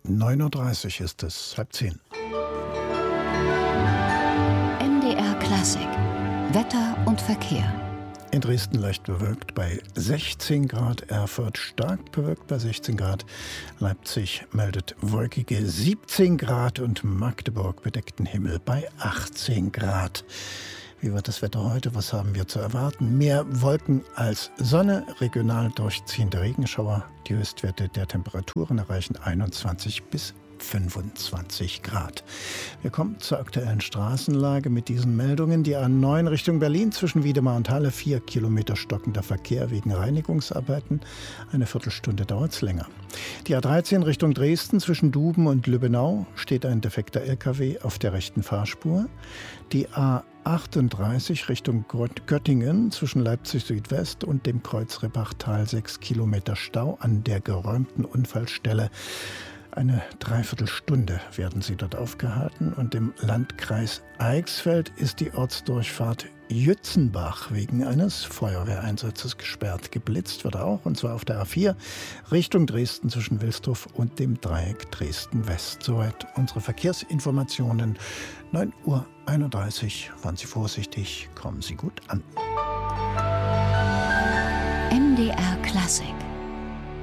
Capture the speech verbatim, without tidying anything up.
neun Uhr dreißig ist es, halb zehn. M D R Klassik. Wetter und Verkehr. In Dresden leicht bewölkt bei sechzehn Grad, Erfurt stark bewölkt bei sechzehn Grad, Leipzig meldet wolkige siebzehn Grad und Magdeburg bedeckten Himmel bei achtzehn Grad. Wie wird das Wetter heute? Was haben wir zu erwarten? Mehr Wolken als Sonne, regional durchziehende Regenschauer. Die Höchstwerte der Temperaturen erreichen einundzwanzig bis fünfundzwanzig Grad. Wir kommen zur aktuellen Straßenlage mit diesen Meldungen. Die A neun Richtung Berlin zwischen Wiedemar und Halle, vier Kilometer stockender Verkehr wegen Reinigungsarbeiten. Eine Viertelstunde dauert es länger. Die A dreizehn Richtung Dresden zwischen Duben und Lübbenau steht ein defekter L K W auf der rechten Fahrspur. Die A achtunddreißig Richtung Göttingen zwischen Leipzig Südwest und dem Kreuz Rippachtal, sechs Kilometer Stau an der geräumten Unfallstelle. Eine Dreiviertelstunde werden sie dort aufgehalten und im Landkreis Eichsfeld ist die Ortsdurchfahrt Jützenbach wegen eines Feuerwehreinsatzes gesperrt. Geblitzt wird auch, und zwar auf der A vier Richtung Dresden zwischen Wilsdruff und dem Dreieck Dresden-West. Soweit unsere Verkehrsinformationen. neun Uhr einunddreißig. Fahren Sie vorsichtig, kommen Sie gut an. M D R Klassik.